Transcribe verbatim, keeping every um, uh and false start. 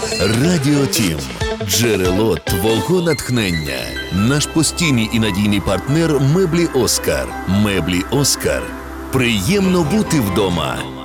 Радіо Тім. Джерело твого натхнення. Наш постійний і надійний партнер меблі Оскар. Меблі Оскар. Приємно бути вдома.